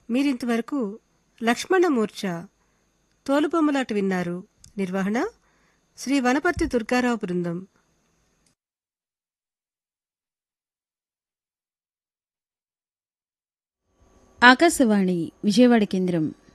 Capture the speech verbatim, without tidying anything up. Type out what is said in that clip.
మీరింతవరకు లక్ష్మణమూర్ఛ తోలుబొమ్మలాట విన్నారు. నిర్వహణ శ్రీ వనపర్తి దుర్గారావు బృందం. ఆకాశవాణి విజయవాడ కేంద్రం.